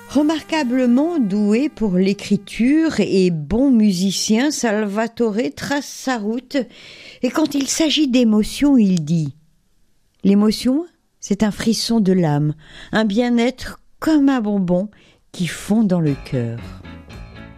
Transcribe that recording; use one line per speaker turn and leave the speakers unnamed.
Remarquablement doué pour l'écriture et bon musicien, Salvatore trace sa route et quand il s'agit d'émotion, il dit « L'émotion, c'est un frisson de l'âme, un bien-être comme un bonbon qui fond dans le cœur. »